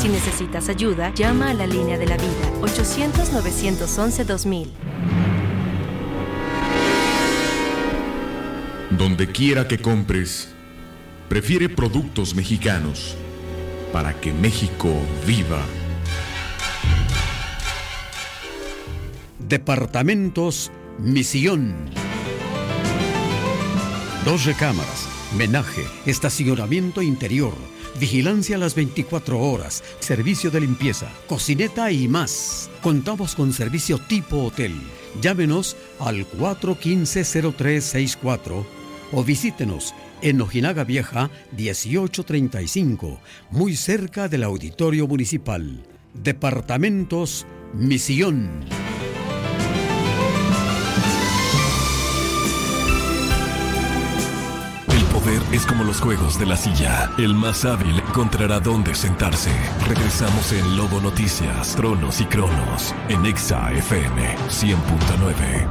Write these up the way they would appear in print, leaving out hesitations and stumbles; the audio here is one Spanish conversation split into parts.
Si necesitas ayuda, llama a la línea de la vida, 800-911-2000. Donde quiera que compres, prefiere productos mexicanos para que México viva. Departamentos Misión. 2 recámaras, menaje, estacionamiento interior, vigilancia a las 24 horas, servicio de limpieza, cocineta y más. Contamos con servicio tipo hotel. Llámenos al 415-0364 o visítenos en Ojinaga Vieja 1835, muy cerca del Auditorio Municipal. Departamentos Misión. Es como los juegos de la silla. El más hábil encontrará dónde sentarse. Regresamos en Lobo Noticias, Tronos y Cronos, en Exa FM 100.9.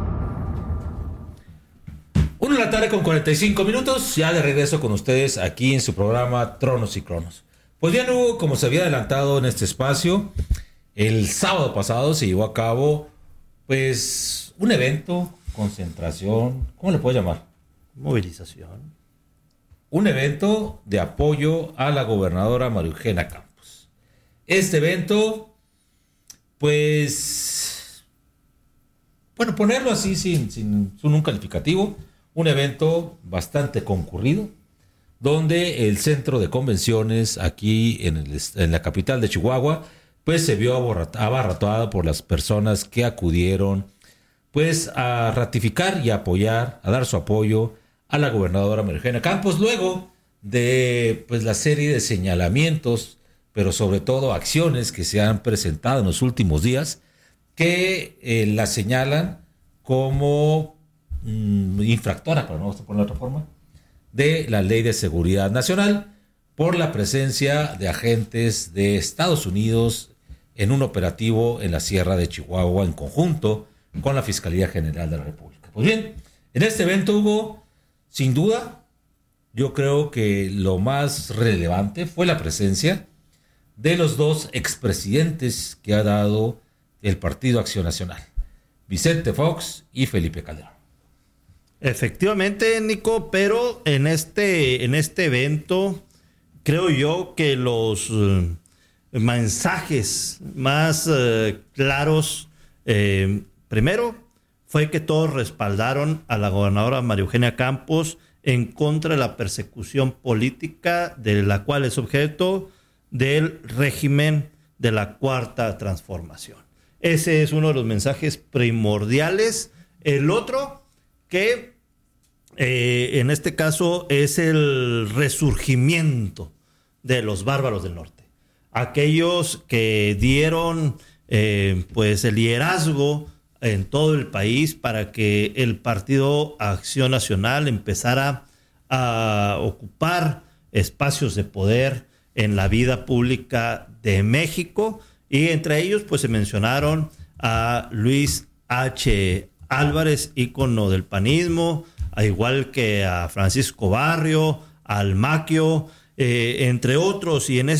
1 de la tarde con 45 minutos, ya de regreso con ustedes aquí en su programa Tronos y Cronos. Pues bien, Hugo, como se había adelantado en este espacio, el sábado pasado se llevó a cabo, pues, un evento, concentración, ¿cómo le puedo llamar? Movilización. Un evento de apoyo a la gobernadora María Eugenia Campos. Este evento, pues, bueno, ponerlo así sin un calificativo, un evento bastante concurrido, donde el centro de convenciones aquí en la capital de Chihuahua, pues se vio abarrotado por las personas que acudieron, pues, a ratificar y apoyar, a dar su apoyo a la gobernadora María Eugenia Campos, luego de, pues, la serie de señalamientos, pero sobre todo acciones que se han presentado en los últimos días, que la señalan como infractora, para no ponerlo de otra forma, de la Ley de Seguridad Nacional, por la presencia de agentes de Estados Unidos en un operativo en la Sierra de Chihuahua, en conjunto con la Fiscalía General de la República. Pues bien, en este evento hubo, sin duda, yo creo que lo más relevante fue la presencia de los 2 expresidentes que ha dado el Partido Acción Nacional, Vicente Fox y Felipe Calderón. Efectivamente, Nico, pero en este evento creo yo que los mensajes más claros, primero, fue que todos respaldaron a la gobernadora María Eugenia Campos en contra de la persecución política de la cual es objeto del régimen de la Cuarta Transformación. Ese es uno de los mensajes primordiales. El otro, que en este caso es el resurgimiento de los bárbaros del norte. Aquellos que dieron pues el liderazgo en todo el país para que el Partido Acción Nacional empezara a ocupar espacios de poder en la vida pública de México, y entre ellos pues se mencionaron a Luis H. Álvarez, ícono del panismo, al igual que a Francisco Barrio, al Maquio, entre otros. Y en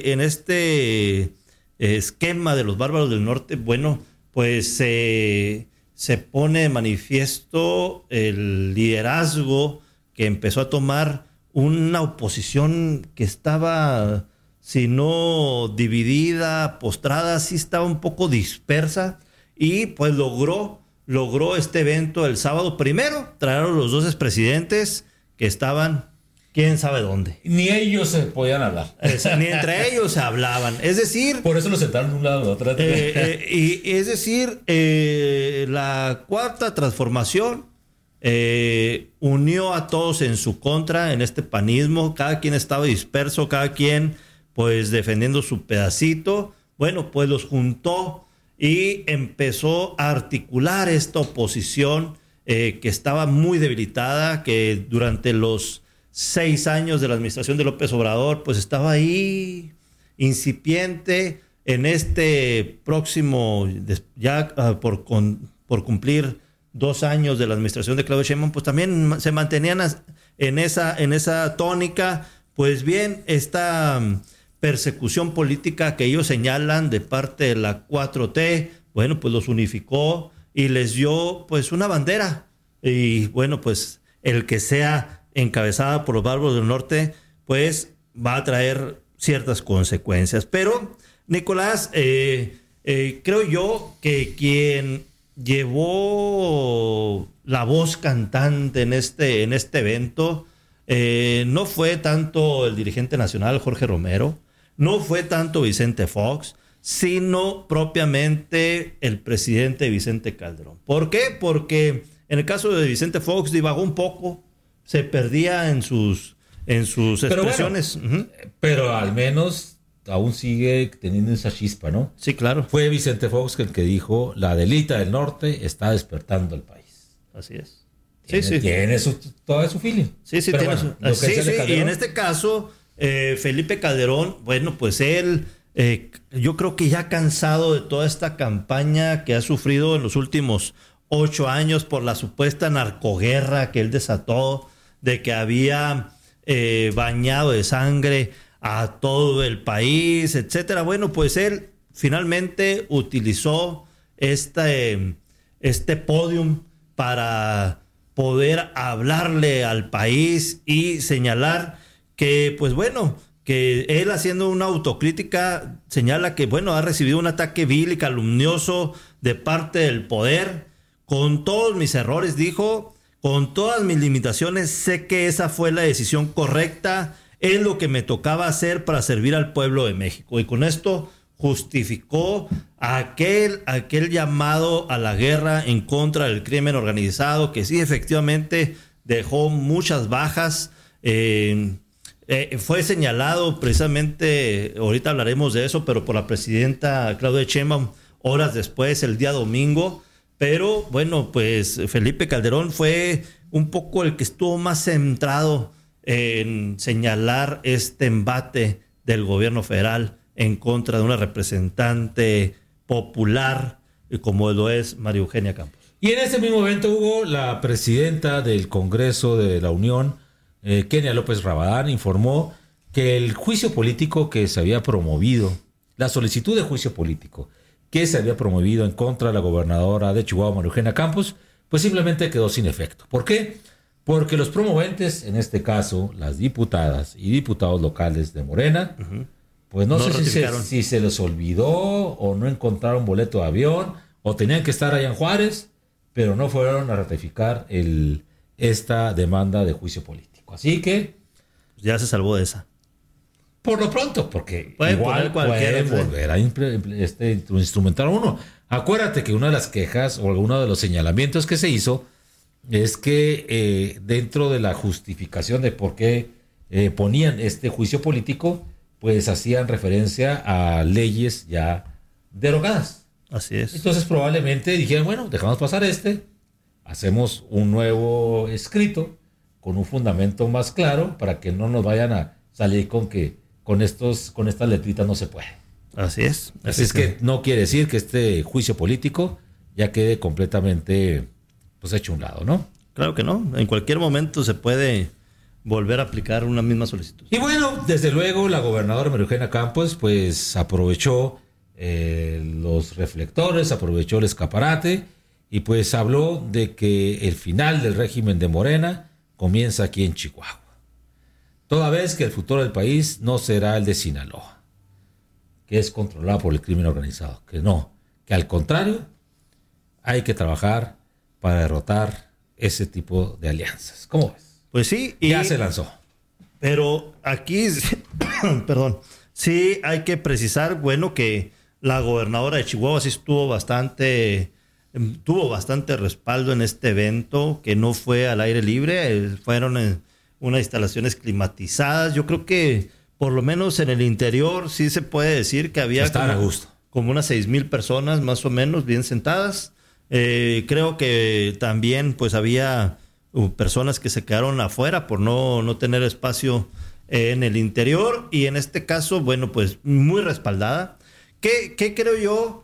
este esquema de los bárbaros del norte, bueno, pues se pone de manifiesto el liderazgo que empezó a tomar una oposición que estaba, si no dividida, postrada, sí estaba un poco dispersa, y pues logró este evento el sábado. Primero trajeron los 2 expresidentes que estaban quién sabe dónde. Ni ellos se podían hablar. Ni entre ellos se hablaban. Es decir, por eso los sentaron de un lado a otro. Y es decir, la Cuarta Transformación unió a todos en su contra, en este panismo. Cada quien estaba disperso, cada quien pues defendiendo su pedacito. Bueno, pues los juntó y empezó a articular esta oposición que estaba muy debilitada, que durante los 6 años de la administración de López Obrador pues estaba ahí incipiente. En este próximo, ya por cumplir 2 años de la administración de Claudia Sheinbaum, pues también se mantenían en esa tónica. Pues bien, esta persecución política que ellos señalan de parte de la 4T, bueno, pues los unificó y les dio pues una bandera. Y bueno, pues el que sea encabezada por los bárbaros del norte, pues va a traer ciertas consecuencias. Pero, Nicolás, creo yo que quien llevó la voz cantante en este evento no fue tanto el dirigente nacional Jorge Romero, no fue tanto Vicente Fox, sino propiamente el presidente Vicente Calderón. ¿Por qué? Porque en el caso de Vicente Fox divagó un poco, se perdía en sus expresiones. Bueno, pero al menos aún sigue teniendo esa chispa, ¿no? Sí, claro. Fue Vicente Fox el que dijo: la delita del norte está despertando al país. Así es. Tiene todo su feeling. Sí, tiene bueno, y en este caso, Felipe Calderón, bueno, pues él, yo creo que ya cansado de toda esta campaña que ha sufrido en los últimos 8 años por la supuesta narcoguerra que él desató, de que había bañado de sangre a todo el país, etcétera. Bueno, pues él finalmente utilizó este podium para poder hablarle al país y señalar que, pues bueno, que él, haciendo una autocrítica, señala que, bueno, ha recibido un ataque vil y calumnioso de parte del poder. Con todos mis errores, dijo, con todas mis limitaciones, sé que esa fue la decisión correcta, es lo que me tocaba hacer para servir al pueblo de México. Y con esto justificó aquel llamado a la guerra en contra del crimen organizado, que sí, efectivamente dejó muchas bajas. Fue señalado precisamente, ahorita hablaremos de eso, pero por la presidenta Claudia Sheinbaum horas después, el día domingo. Pero bueno, pues Felipe Calderón fue un poco el que estuvo más centrado en señalar este embate del gobierno federal en contra de una representante popular como lo es María Eugenia Campos. Y en ese mismo evento, Hugo, la presidenta del Congreso de la Unión, Kenia López Rabadán, informó que el juicio político que se había promovido, la solicitud de juicio político que se había promovido en contra de la gobernadora de Chihuahua, María Eugenia Campos, pues simplemente quedó sin efecto. ¿Por qué? Porque los promoventes, en este caso, las diputadas y diputados locales de Morena, pues no sé si se les olvidó o no encontraron boleto de avión o tenían que estar allá en Juárez, pero no fueron a ratificar esta demanda de juicio político. Así que ya se salvó de esa. Por lo pronto, porque pueden volver a instrumentar a uno. Acuérdate que una de las quejas o uno de los señalamientos que se hizo es que dentro de la justificación de por qué ponían este juicio político, pues hacían referencia a leyes ya derogadas. Así es. Entonces probablemente dijeron, bueno, dejamos pasar hacemos un nuevo escrito con un fundamento más claro para que no nos vayan a salir con que con estas letritas no se puede. Así es. Así es que no quiere decir que este juicio político ya quede completamente pues hecho a un lado, ¿no? Claro que no. En cualquier momento se puede volver a aplicar una misma solicitud. Y bueno, desde luego la gobernadora María Eugenia Campos pues aprovechó los reflectores, aprovechó el escaparate y pues habló de que el final del régimen de Morena comienza aquí en Chihuahua. Toda vez que el futuro del país no será el de Sinaloa, que es controlado por el crimen organizado. Que no, que al contrario, hay que trabajar para derrotar ese tipo de alianzas. ¿Cómo ves? Pues sí. Ya se lanzó. Pero aquí, perdón, sí hay que precisar, bueno, que la gobernadora de Chihuahua sí tuvo bastante respaldo en este evento, que no fue al aire libre, fueron en unas instalaciones climatizadas. Yo creo que por lo menos en el interior sí se puede decir que había como unas 6,000 personas más o menos bien sentadas. Creo que también pues había personas que se quedaron afuera por no tener espacio en el interior, y en este caso, bueno, pues muy respaldada. ¿Qué creo yo?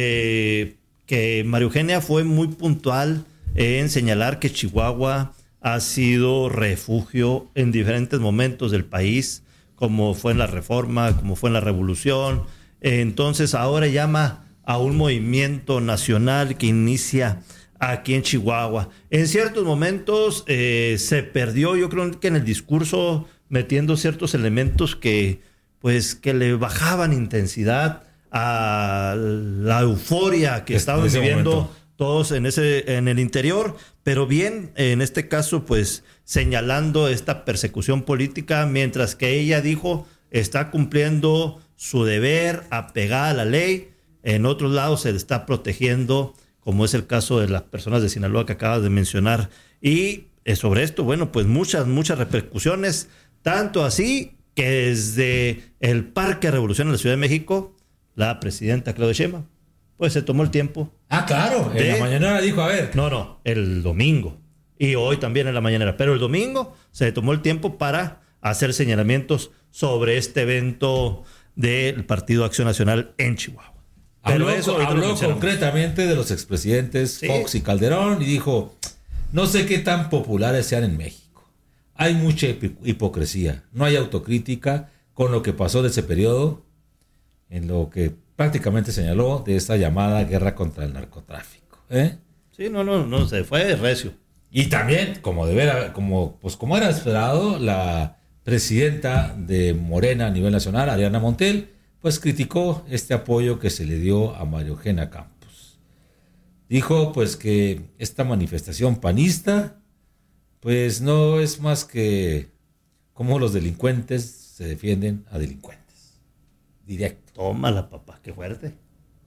Que María Eugenia fue muy puntual en señalar que Chihuahua ha sido refugio en diferentes momentos del país como fue en la Reforma, como fue en la Revolución. Entonces ahora llama a un movimiento nacional que inicia aquí en Chihuahua. En ciertos momentos se perdió, yo creo que en el discurso, metiendo ciertos elementos que le bajaban intensidad a la euforia que estaban viviendo momento todos en el interior, pero bien, en este caso, pues señalando esta persecución política, mientras que ella dijo está cumpliendo su deber apegada a la ley. En otros lados se le está protegiendo, como es el caso de las personas de Sinaloa que acabas de mencionar. Y sobre esto, bueno, pues muchas repercusiones, tanto así que desde el Parque Revolución en la Ciudad de México, la presidenta Claudia Sheinbaum pues se tomó el tiempo. Ah, claro, en la mañanera dijo, a ver. No, el domingo. Y hoy también en la mañanera. Pero el domingo se tomó el tiempo para hacer señalamientos sobre este evento del Partido Acción Nacional en Chihuahua. Habló concretamente de los expresidentes Fox y Calderón y dijo, no sé qué tan populares sean en México. Hay mucha hipocresía, no hay autocrítica con lo que pasó de ese periodo, en lo que prácticamente señaló de esta llamada guerra contra el narcotráfico. Sí, no, se fue recio. Y también, como era esperado, la presidenta de Morena a nivel nacional, Ariana Montiel, pues criticó este apoyo que se le dio a María Eugenia Campos. Dijo pues que esta manifestación panista pues no es más que como los delincuentes se defienden a delincuentes. Directo. Tómala, papá, qué fuerte.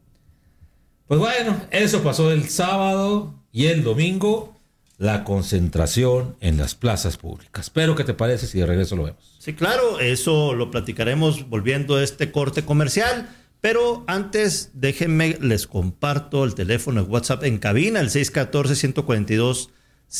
Pues bueno, eso pasó el sábado y el domingo, la concentración en las plazas públicas. Pero, ¿qué te parece si de regreso lo vemos? Sí, claro, eso lo platicaremos volviendo a este corte comercial. Pero antes, déjenme, les comparto el teléfono de WhatsApp en cabina, el 614-142-109,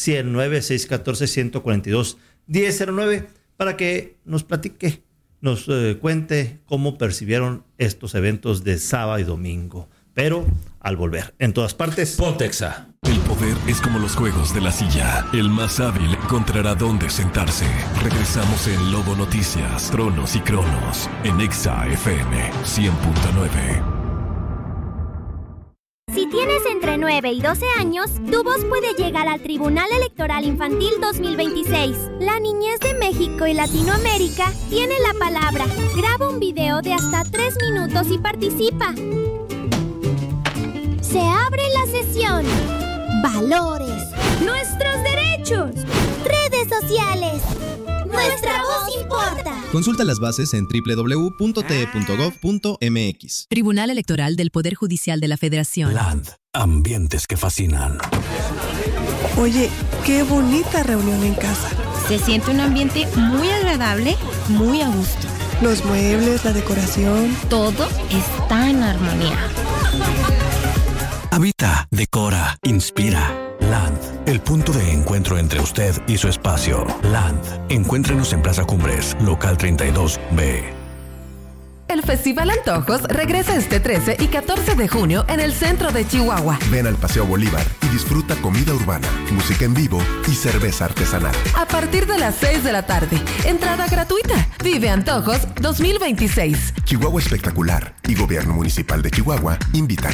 614-142-1009, para que nos platique, nos cuente cómo percibieron estos eventos de sábado y domingo. Pero al volver, en todas partes, Pontexa. El poder es como los juegos de la silla. El más hábil encontrará dónde sentarse. Regresamos en Lobo Noticias, Tronos y Cronos, en Exa FM 100.9. Si tienes entre 9 y 12 años, tu voz puede llegar al Tribunal Electoral Infantil 2026. La niñez de México y Latinoamérica tiene la palabra. Graba un video de hasta 3 minutos y participa. Se abre la sesión. Valores. Nuestros derechos. Redes sociales. Nuestra voz importa. Consulta las bases en www.te.gov.mx. Tribunal Electoral del Poder Judicial de la Federación. LAND. Ambientes que fascinan. Oye, qué bonita reunión en casa. Se siente un ambiente muy agradable, muy a gusto. Los muebles, la decoración. Todo está en armonía. Habita, decora, inspira. LAND, el punto de encuentro entre usted y su espacio. LAND, encuéntrenos en Plaza Cumbres, local 32B. El Festival Antojos regresa este 13 y 14 de junio en el centro de Chihuahua. Ven al Paseo Bolívar y disfruta comida urbana, música en vivo y cerveza artesanal. A partir de las 6 de la tarde, entrada gratuita. Vive Antojos 2026. Chihuahua Espectacular y Gobierno Municipal de Chihuahua invitan.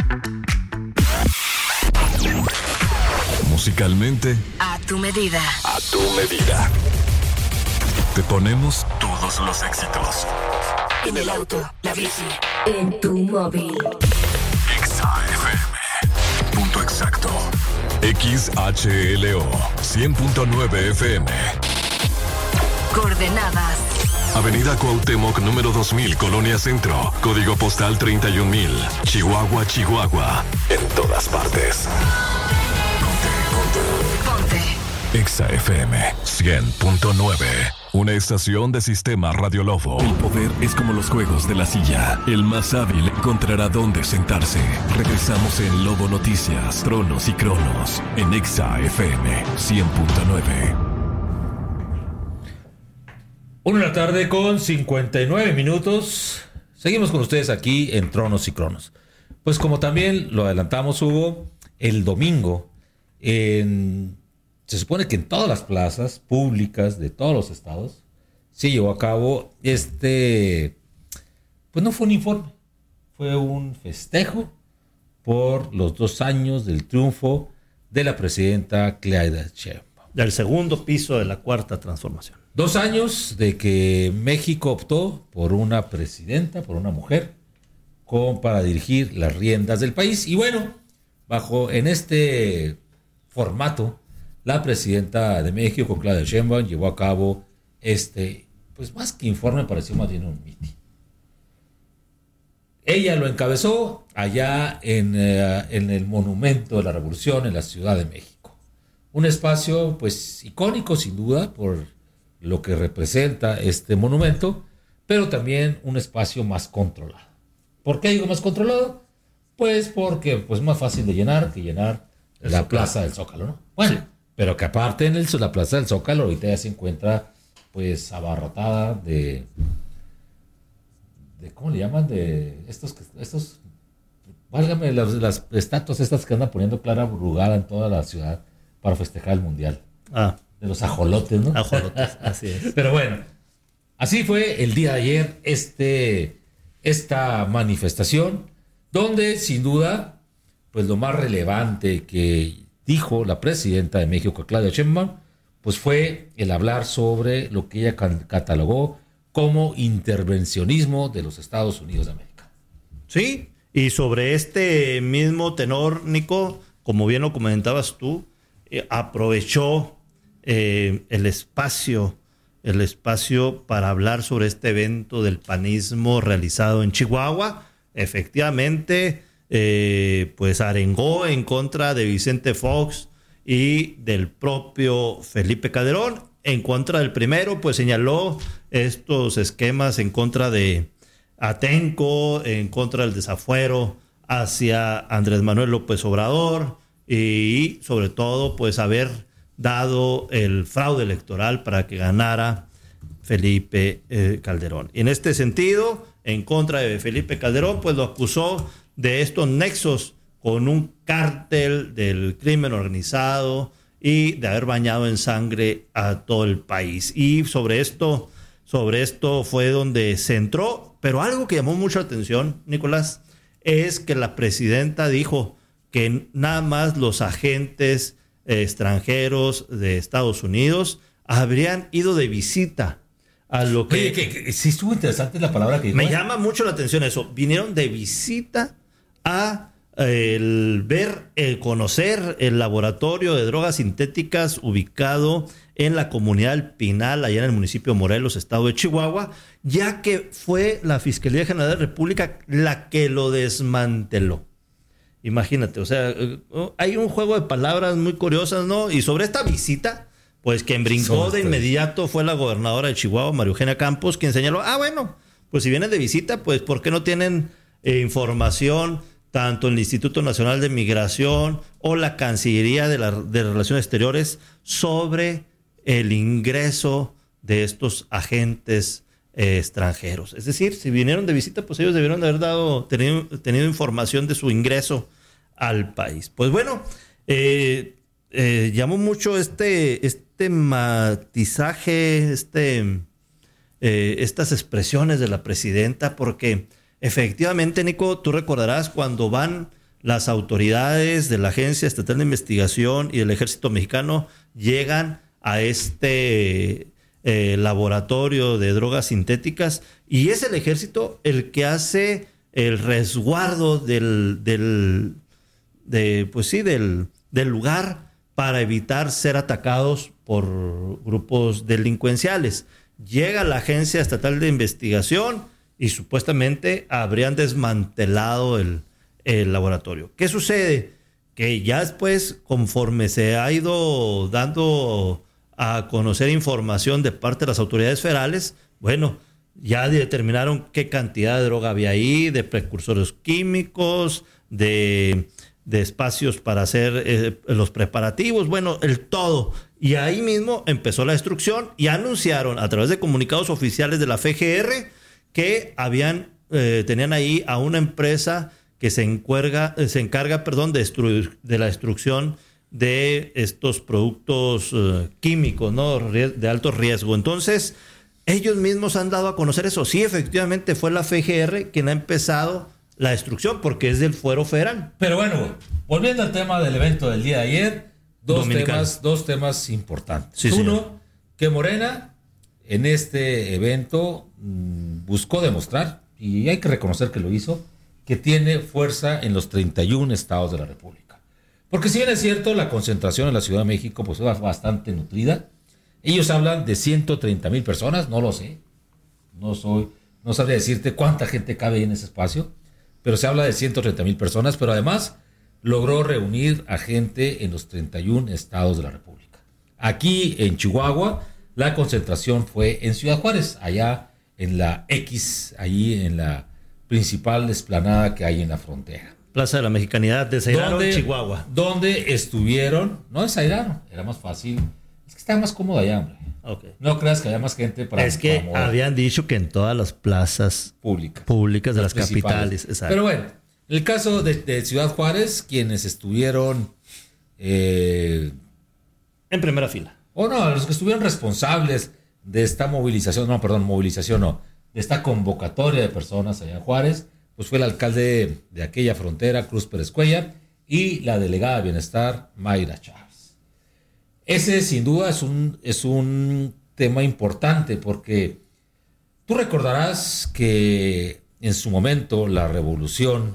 Musicalmente, A tu medida. a tu medida. Te ponemos todos los éxitos. En el auto, la bici, en tu móvil. Exa FM. Punto exacto. XHLO 100.9 FM. Coordenadas. Avenida Cuauhtémoc, número 2000, Colonia Centro. Código postal 31000. Chihuahua, Chihuahua. En todas partes. Ponte. Exa FM 100.9. Una estación de Sistema Radio Lobo. El poder es como los juegos de la silla. El más hábil encontrará dónde sentarse. Regresamos en Lobo Noticias, Tronos y Cronos, en Exa FM 100.9. 1:59 p.m. Seguimos con ustedes aquí en Tronos y Cronos. Pues como también lo adelantamos, Hugo, el domingo, se supone que en todas las plazas públicas de todos los estados se llevó a cabo pues no fue un informe, fue un festejo por los 2 años del triunfo de la presidenta Claudia Sheinbaum. Del segundo piso de la Cuarta Transformación. 2 años de que México optó por una presidenta, por una mujer, para dirigir las riendas del país. Y bueno, en este formato, la presidenta de México, Claudia Sheinbaum, llevó a cabo pues más que informe, pareció más bien un mitin. Ella lo encabezó allá en el Monumento de la Revolución en la Ciudad de México. Un espacio pues icónico sin duda por lo que representa este monumento, pero también un espacio más controlado. ¿Por qué digo más controlado? Pues porque pues más fácil de llenar que llenar la Plaza del Zócalo, ¿no? Bueno, sí. Pero que aparte en la Plaza del Zócalo ahorita ya se encuentra pues abarrotada de ¿cómo le llaman? De estos válgame, las estatuas estas que andan poniendo Clara Brugada en toda la ciudad para festejar el Mundial. De los ajolotes, ¿no? Ajolotes, así es. Pero bueno, así fue el día de ayer esta manifestación, donde sin duda, pues lo más relevante que dijo la presidenta de México, Claudia Sheinbaum, pues fue el hablar sobre lo que ella catalogó como intervencionismo de los Estados Unidos de América. Sí, y sobre este mismo tenor, Nico, como bien lo comentabas tú, aprovechó el espacio para hablar sobre este evento del panismo realizado en Chihuahua. Efectivamente, pues arengó en contra de Vicente Fox y del propio Felipe Calderón. En contra del primero, pues señaló estos esquemas en contra de Atenco, en contra del desafuero hacia Andrés Manuel López Obrador y sobre todo pues haber dado el fraude electoral para que ganara Felipe Calderón. Y en este sentido, en contra de Felipe Calderón, pues lo acusó de estos nexos con un cártel del crimen organizado y de haber bañado en sangre a todo el país. Y sobre esto fue donde se entró, pero algo que llamó mucho la atención, Nicolás, es que la presidenta dijo que nada más los agentes extranjeros de Estados Unidos habrían ido de visita a lo que... Oye, que sí estuvo interesante la palabra que dijo. Me llama mucho la atención eso. Vinieron de visita a conocer el laboratorio de drogas sintéticas ubicado en la comunidad del Pinal, allá en el municipio de Morelos, estado de Chihuahua, ya que fue la Fiscalía General de la República la que lo desmanteló. Imagínate, o sea, hay un juego de palabras muy curiosas, ¿no? Y sobre esta visita, pues quien brincó de inmediato fue la gobernadora de Chihuahua, María Eugenia Campos, quien señaló, bueno, pues si vienen de visita, pues ¿por qué no tienen información tanto el Instituto Nacional de Migración o la Cancillería de Relaciones Exteriores sobre el ingreso de estos agentes extranjeros? Es decir, si vinieron de visita, pues ellos debieron de haber tenido información de su ingreso al país. Pues bueno, llamó mucho este matizaje, estas expresiones de la presidenta, porque efectivamente, Nico, tú recordarás cuando van las autoridades de la Agencia Estatal de Investigación y del Ejército Mexicano, llegan a laboratorio de drogas sintéticas, y es el Ejército el que hace el resguardo del lugar para evitar ser atacados por grupos delincuenciales. Llega la Agencia Estatal de Investigación y supuestamente habrían desmantelado el laboratorio. ¿Qué sucede? Que ya después, conforme se ha ido dando a conocer información de parte de las autoridades federales, bueno, ya determinaron qué cantidad de droga había ahí, de precursores químicos, de espacios para hacer los preparativos, bueno, el todo. Y ahí mismo empezó la destrucción y anunciaron a través de comunicados oficiales de la FGR que tenían ahí a una empresa que se encarga de la destrucción de estos productos químicos, ¿no? De alto riesgo. Entonces, ellos mismos han dado a conocer eso. Sí, efectivamente fue la FGR quien ha empezado la destrucción porque es del fuero federal. Pero bueno, volviendo al tema del evento del día de ayer, dos temas importantes. Sí, Uno, señor. que Morena en este evento buscó demostrar, y hay que reconocer que lo hizo, que tiene fuerza en los 31 estados de la República. Porque si bien es cierto, la concentración en la Ciudad de México pues es bastante nutrida. Ellos hablan de 130,000 personas, no lo sé. No sabría decirte cuánta gente cabe en ese espacio, pero se habla de 130,000 personas, pero además logró reunir a gente en los 31 estados de la República. Aquí en Chihuahua, la concentración fue en Ciudad Juárez, allá en la X, ahí en la principal explanada que hay en la frontera. Plaza de la Mexicanidad de Zairaro, Chihuahua. Donde estuvieron, no de Zairaro, era más fácil, es que estaba más cómodo allá, hombre. Okay. No creas que había más gente para... Es que para habían dicho que en todas las plazas públicas de las capitales. Exacto. Pero bueno, en el caso de Ciudad Juárez, quienes estuvieron... en primera fila. Los que estuvieron responsables de esta movilización, de esta convocatoria de personas allá en Juárez, pues fue el alcalde de aquella frontera, Cruz Pérez Cuellar, y la delegada de Bienestar, Mayra Chávez. Ese sin duda es un tema importante porque tú recordarás que en su momento la revolución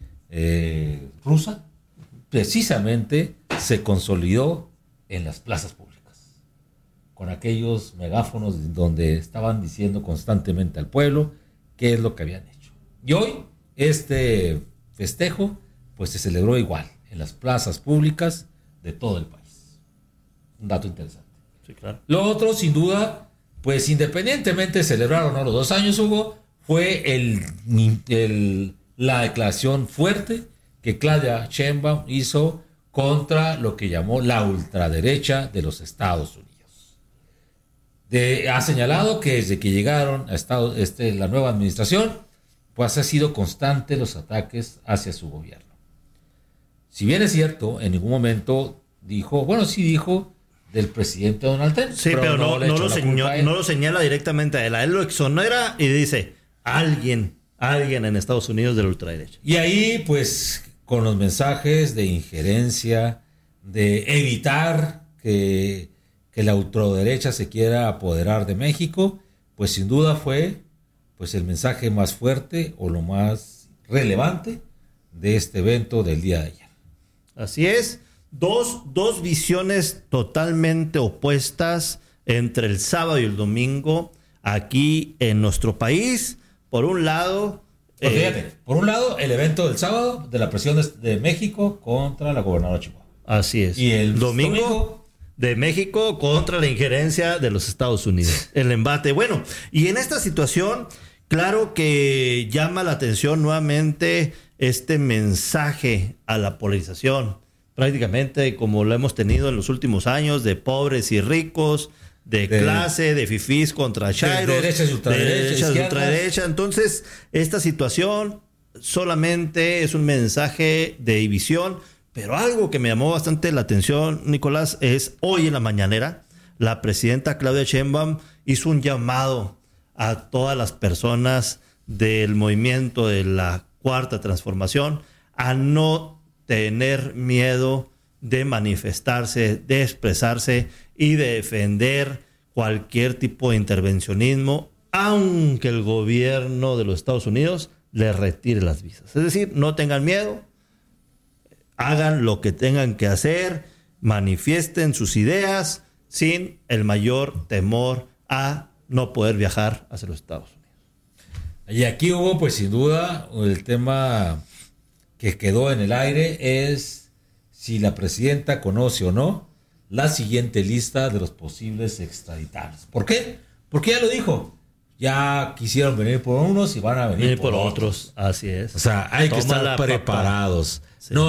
rusa precisamente se consolidó en las plazas públicas, con aquellos megáfonos donde estaban diciendo constantemente al pueblo qué es lo que habían hecho. Y hoy este festejo pues se celebró igual en las plazas públicas de todo el país. Un dato interesante. Sí, claro. Lo otro, sin duda, pues independientemente de celebrar o no los 2 años, Hugo, fue la declaración fuerte que Claudia Sheinbaum hizo contra lo que llamó la ultraderecha de los Estados Unidos. Ha señalado que desde que llegaron a la nueva administración, pues ha sido constante los ataques hacia su gobierno. Si bien es cierto, en ningún momento dijo del presidente Donald Trump. Sí, pero no lo señala directamente a él. A él lo exonera y dice alguien en Estados Unidos de la ultraderecha. Y ahí, pues, con los mensajes de injerencia, de evitar que la ultraderecha se quiera apoderar de México, pues sin duda fue pues el mensaje más fuerte o lo más relevante de este evento del día de ayer. Así es. Dos visiones totalmente opuestas entre el sábado y el domingo aquí en nuestro país. Por un lado... Pues fíjate, por un lado, el evento del sábado de la presión de México contra la gobernadora de Chihuahua. Así es. Y el domingo de México contra la injerencia de los Estados Unidos. El embate. Bueno, y en esta situación, claro que llama la atención nuevamente este mensaje a la polarización. Prácticamente como lo hemos tenido en los últimos años, de pobres y ricos, de clase, de fifís contra chairos, de derechas y ultraderecha. Entonces, esta situación solamente es un mensaje de división, pero algo que me llamó bastante la atención, Nicolás, es hoy en la mañanera, la presidenta Claudia Sheinbaum hizo un llamado a todas las personas del movimiento de la Cuarta Transformación a no tener miedo de manifestarse, de expresarse y de defender cualquier tipo de intervencionismo, aunque el gobierno de los Estados Unidos les retire las visas. Es decir, no tengan miedo, hagan lo que tengan que hacer, manifiesten sus ideas sin el mayor temor a no poder viajar hacia los Estados Unidos. Y aquí hubo, pues sin duda, el tema que quedó en el aire es si la presidenta conoce o no la siguiente lista de los posibles extraditados. ¿Por qué? Porque ya lo dijo. Ya quisieron venir por unos y van a venir por otros. Así es. O sea, hay que estar preparados. Sí. No